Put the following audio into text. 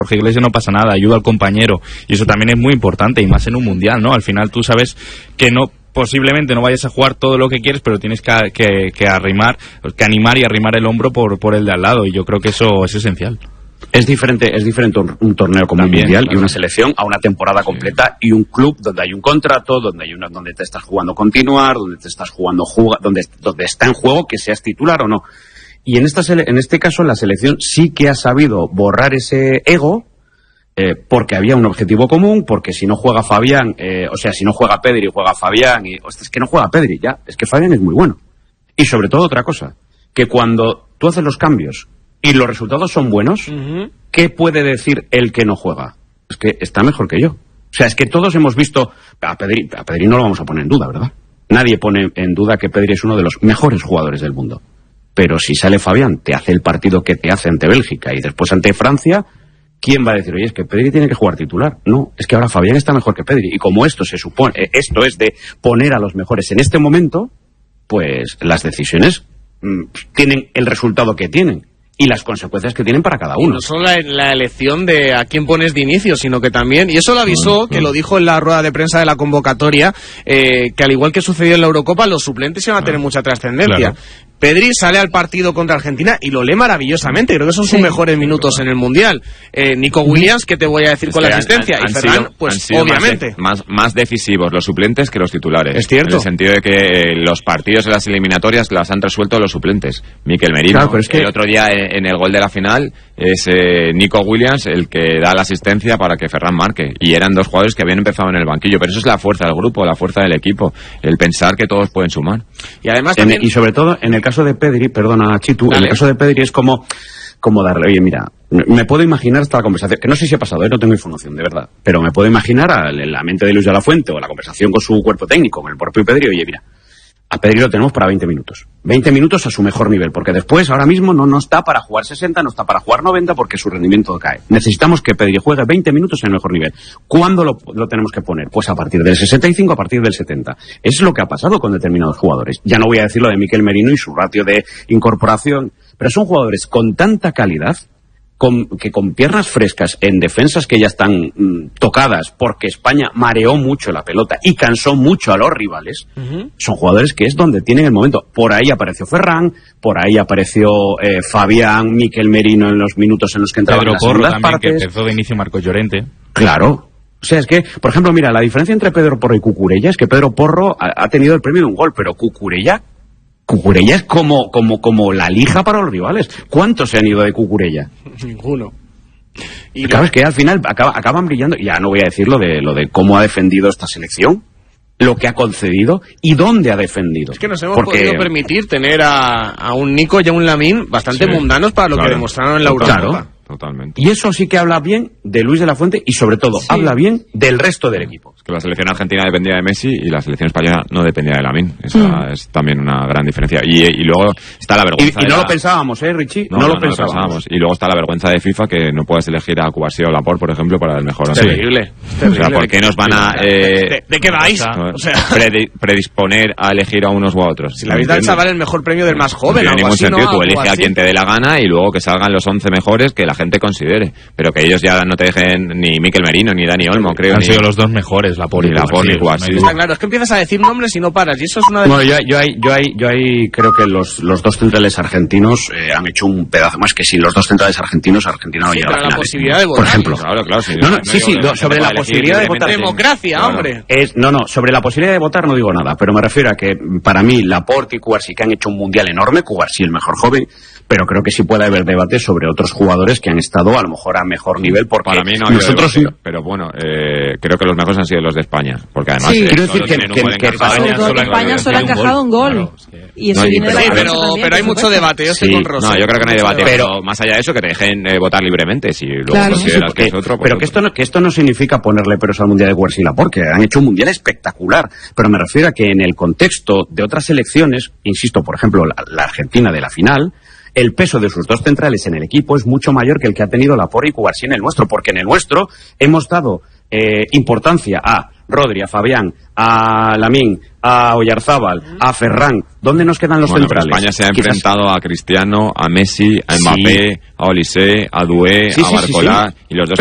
Jorge Iglesias no pasa nada, ayuda al compañero, y eso también es muy importante, y más en un mundial, ¿no? Al final tú sabes que posiblemente no vayas a jugar todo lo que quieres, pero tienes que animar y arrimar el hombro por el de al lado, y yo creo que eso es esencial. Es diferente un torneo como un mundial, claro, y una selección a una temporada completa, sí, y un club donde hay un contrato, donde te estás jugando continuar, donde te estás jugando donde está en juego que seas titular o no. Y en este caso la selección sí que ha sabido borrar ese ego, porque había un objetivo común, porque si no juega Fabián, si no juega Pedri, juega Fabián, y es que no juega Pedri, ya, es que Fabián es muy bueno. Y sobre todo otra cosa, que cuando tú haces los cambios y los resultados son buenos, ¿qué puede decir el que no juega? Es que está mejor que yo. O sea, es que todos hemos visto, a Pedri no lo vamos a poner en duda, ¿verdad? Nadie pone en duda que Pedri es uno de los mejores jugadores del mundo. Pero si sale Fabián, te hace el partido que te hace ante Bélgica y después ante Francia, ¿quién va a decir, oye, es que Pedri tiene que jugar titular? No, es que ahora Fabián está mejor que Pedri. Y como esto es de poner a los mejores en este momento, pues las decisiones tienen el resultado que tienen y las consecuencias que tienen para cada uno. Y no solo la elección de a quién pones de inicio, sino que también, y eso lo avisó, que lo dijo en la rueda de prensa de la convocatoria, que al igual que sucedió en la Eurocopa, los suplentes iban a tener mucha trascendencia. Claro. Pedri sale al partido contra Argentina y lo lee maravillosamente. Creo que son sus mejores minutos en el Mundial. Nico Williams, ¿qué te voy a decir con la asistencia? Y Ferran, pues obviamente. Más decisivos los suplentes que los titulares. Es cierto. En el sentido de que los partidos en las eliminatorias las han resuelto los suplentes. Mikel Merino, claro, pero es que el otro día en el gol de la final es Nico Williams el que da la asistencia para que Ferran marque. Y eran dos jugadores que habían empezado en el banquillo. Pero eso es la fuerza del grupo, la fuerza del equipo. El pensar que todos pueden sumar. Y además también... Y sobre todo, en el caso de Pedri, perdona Chitu, en el caso de Pedri es como darle, oye, mira, me puedo imaginar esta conversación, que no sé si ha pasado, no tengo información, de verdad, pero me puedo imaginar en la mente de Luis de la Fuente o la conversación con su cuerpo técnico, con el propio Pedri, oye, mira, a Pedri lo tenemos para 20 minutos. 20 minutos a su mejor nivel, porque después, ahora mismo, no está para jugar 60, no está para jugar 90, porque su rendimiento cae. Necesitamos que Pedri juegue 20 minutos en el mejor nivel. ¿Cuándo lo tenemos que poner? Pues a partir del 65, a partir del 70. Es lo que ha pasado con determinados jugadores. Ya no voy a decir lo de Mikel Merino y su ratio de incorporación, pero son jugadores con tanta calidad, que con piernas frescas en defensas que ya están tocadas porque España mareó mucho la pelota y cansó mucho a los rivales, son jugadores que es donde tienen el momento. Por ahí apareció Ferran, por ahí apareció Fabián, Mikel Merino en los minutos en los que entraban Pedro las Porro segundas también, partes. que empezó de inicio Marcos Llorente. Claro. O sea, es que, por ejemplo, mira, la diferencia entre Pedro Porro y Cucurella es que Pedro Porro ha tenido el premio de un gol, pero Cucurella es como la lija para los rivales. ¿Cuántos se han ido de Cucurella? Ninguno. Y claro, es que al final acaban brillando. Ya no voy a decir lo de cómo ha defendido esta selección, lo que ha concedido y dónde ha defendido. Es que nos hemos podido permitir tener a un Nico y a un Lamine bastante mundanos para lo que demostraron en la Eurocopa. Claro. Totalmente. Y eso sí que habla bien de Luis de la Fuente y sobre todo habla bien del resto del equipo. Es que la selección argentina dependía de Messi y la selección española no dependía de Lamine. Esa es también una gran diferencia. Y luego está la vergüenza. Y no lo pensábamos, Richie. No lo pensábamos. Y luego está la vergüenza de FIFA que no puedes elegir a Cubarsí o Laporte, por ejemplo, para el mejor. Terrible. O sea, ¿por qué nos van a ¿De qué vais? O sea, predisponer a elegir a unos u a otros? Si le habéis dado al chaval el mejor premio del más joven. No tiene ningún sentido. Tú elige a quien te dé la gana y luego que salgan los 11 mejores que la gente considere. Pero que ellos ya no te dejen ni Mikel Merino ni Dani Olmo, creo. Han sido los dos mejores, Laporte y Cubarsí. Está claro, es que empiezas a decir nombres y no paras. Y eso es una de las... Bueno, yo ahí creo que los dos centrales argentinos han hecho un pedazo más, que sin los dos centrales argentinos, Argentina no llega a la final. La posibilidad de votar. Por ejemplo. Claro. Sobre la posibilidad de votar. Democracia, hombre. Sobre la posibilidad de votar no digo nada, pero me refiero a que para mí Laporte y Cubarsí que han hecho un mundial enorme, Cubarsí el mejor joven, pero creo que sí puede haber debate sobre otros jugadores que han estado a lo mejor a mejor nivel, porque para mí no nosotros debate, pero bueno, creo que los mejores han sido los de España, porque además quiero decir que España solo ha encajado un gol. Claro, y eso viene de pero hay mucho debate, yo estoy con Rosa. No, yo creo que no hay debate, pero más allá de eso, que te dejen votar libremente si luego consideras que es otro. Pero que esto no significa ponerle peros al mundial de Cubarsí, porque han hecho un mundial espectacular, pero me refiero a que en el contexto de otras selecciones, insisto, por ejemplo, la Argentina de la final, el peso de sus dos centrales en el equipo es mucho mayor que el que ha tenido Laporte y Cubarsí en el nuestro, porque en el nuestro hemos dado importancia a Rodri, a Fabián, a Lamine, a Oyarzábal, a Ferran. ¿Dónde nos quedan los centrales? España se ha enfrentado a Cristiano, a Messi, a Mbappé, a Olise, a Doué, a Barcola, y los dos